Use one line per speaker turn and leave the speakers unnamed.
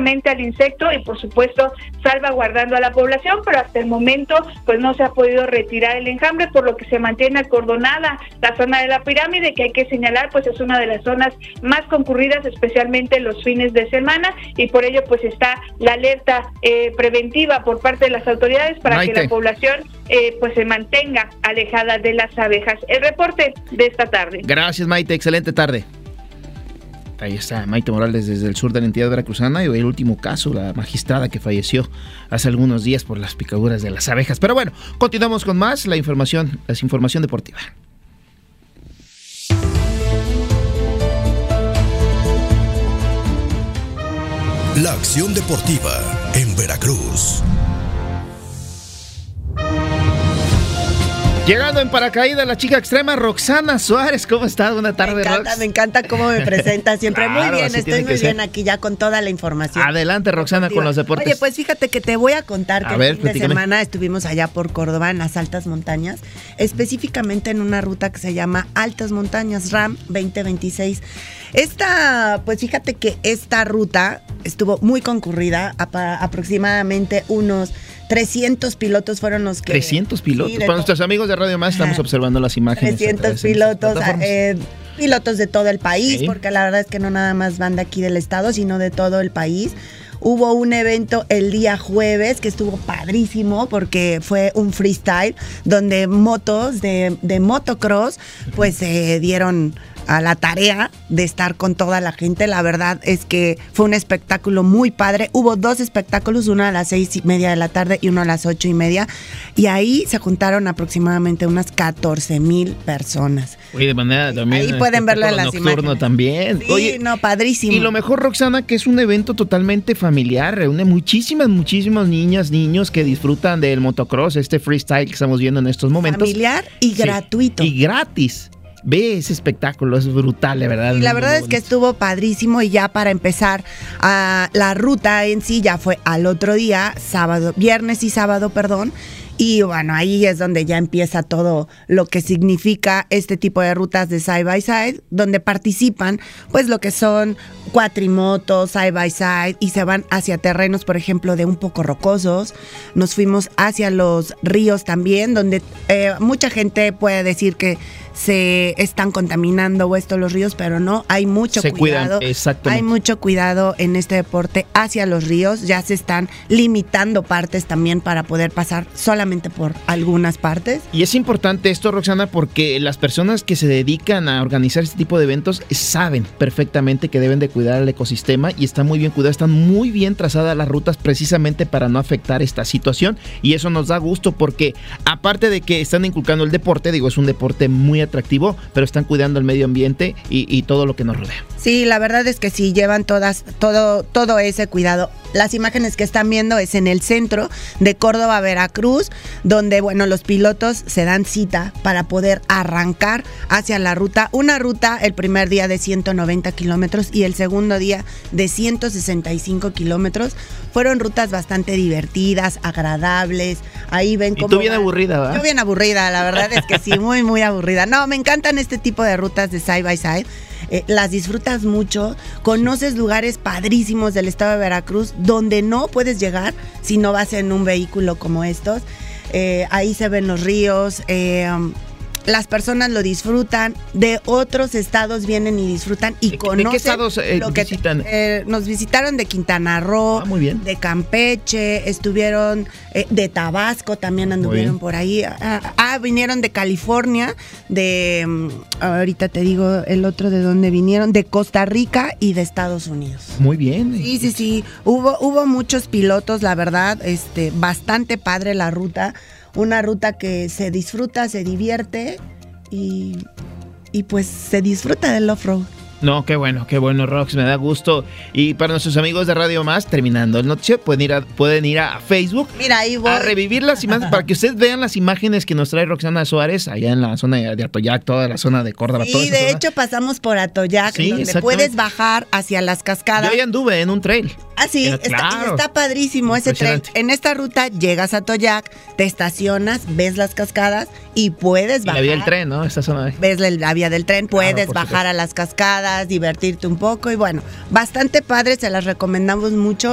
precisamente al insecto y por supuesto salvaguardando a la población, pero hasta el momento pues no se ha podido retirar el enjambre, por lo que se mantiene acordonada la zona de la pirámide, que hay que señalar pues es una de las zonas más concurridas, especialmente los fines de semana, y por ello pues está la alerta preventiva por parte de las autoridades para
Maite,
que la población pues se mantenga alejada de las abejas. El reporte de esta tarde.
Gracias, Maite, excelente tarde. Ahí está Maite Morales desde el sur de la entidad veracruzana, y el último caso, la magistrada que falleció hace algunos días por las picaduras de las abejas. Pero bueno, continuamos con más la información deportiva.
La acción deportiva en Veracruz.
Llegando en paracaídas la chica extrema Roxana Suárez. ¿Cómo estás? Buenas tardes, Rox.
Me encanta cómo me presentas siempre.
Claro,
muy bien, estoy muy bien aquí ya con toda la información.
Adelante, Roxana, con los deportes.
Oye, pues fíjate que te voy a contar que el fin de
platícame.
semana estuvimos allá por Córdoba, en las altas montañas, específicamente en una ruta que se llama Altas Montañas RAM 2026. Pues fíjate que esta ruta estuvo muy concurrida, aproximadamente unos 300 pilotos fueron los que...
300 pilotos.
Sí,
para nuestros amigos de Radio Más estamos observando las imágenes.
300 pilotos, pilotos de todo el país, porque la verdad es que no nada más van de aquí del estado, sino de todo el país. Hubo un evento el día jueves que estuvo padrísimo porque fue un freestyle donde motos de motocross pues se dieron a la tarea de estar con toda la gente. La verdad es que fue un espectáculo muy padre. Hubo 2 espectáculos, uno a las 6:30 de la tarde y uno a las 8:30, y ahí se juntaron aproximadamente unas 14,000 personas.
Oye, de manera también...
Ahí pueden verlo en las imágenes.
También.
Sí,
Oye,
no, padrísimo.
Y lo mejor, Roxana, que es un evento totalmente familiar, reúne muchísimas niñas, niños que disfrutan del motocross, este freestyle que estamos viendo en estos momentos.
Familiar y gratuito.
Y gratis. Ve ese espectáculo, es brutal, de verdad.
Y la verdad es que estuvo padrísimo, y ya para empezar la ruta en sí ya fue al otro día, viernes y sábado, y bueno, ahí es donde ya empieza todo lo que significa este tipo de rutas de side by side, donde participan pues lo que son cuatrimotos, side by side, y se van hacia terrenos, por ejemplo, de un poco rocosos. Nos fuimos hacia los ríos también, donde mucha gente puede decir que se están contaminando los ríos, pero no, hay mucho cuidado. Hay mucho cuidado en este deporte hacia los ríos. Ya se están limitando partes también para poder pasar solamente por algunas partes.
Y es importante esto, Roxana, porque las personas que se dedican a organizar este tipo de eventos saben perfectamente que deben de cuidar el ecosistema, y están muy bien cuidadas, están muy bien trazadas las rutas precisamente para no afectar esta situación, y eso nos da gusto porque aparte de que están inculcando el deporte, es un deporte muy atractivo, pero están cuidando el medio ambiente y todo lo que nos rodea.
Sí, la verdad es que sí, llevan todo ese cuidado. Las imágenes que están viendo es en el centro de Córdoba, Veracruz, donde, bueno, los pilotos se dan cita para poder arrancar hacia la ruta. Una ruta el primer día de 190 kilómetros y el segundo día de 165 kilómetros. Fueron rutas bastante divertidas, agradables. Ahí ven cómo...
Y tú bien aburrida, ¿verdad?
Yo bien aburrida, la verdad es que sí, muy, muy aburrida. No, me encantan este tipo de rutas de side by side. Las disfrutas mucho, conoces lugares padrísimos del estado de Veracruz donde no puedes llegar si no vas en un vehículo como estos. Ahí se ven los ríos, las personas lo disfrutan, de otros estados vienen y disfrutan y conocen.
¿De qué estados visitan?
Nos visitaron de Quintana Roo,
muy bien.
de Campeche, estuvieron de Tabasco, también anduvieron por ahí. Vinieron de California, ahorita te digo el otro de dónde vinieron, de Costa Rica y de Estados Unidos.
Muy bien.
Sí. Hubo muchos pilotos, la verdad, bastante padre la ruta. Una ruta que se disfruta, se divierte y pues se disfruta del off-road.
No, qué bueno, Rox, me da gusto. Y para nuestros amigos de Radio Más, terminando el noticiero, pueden ir a Facebook.
Mira, ahí voy.
A revivir las imágenes, para que ustedes vean las imágenes que nos trae Roxana Suárez, allá en la zona de Atoyac, toda la zona de Córdoba.
Sí, de hecho pasamos por Atoyac, donde puedes bajar hacia las cascadas.
Yo ya anduve en un trail.
Ah, sí, está padrísimo ese tren. En esta ruta llegas a Atoyac, te estacionas, ves las cascadas y puedes bajar.
La vía del tren, ¿no? Esta zona.
Ves la vía del tren, puedes bajar a las cascadas, divertirte un poco y bueno, bastante padre, se las recomendamos mucho.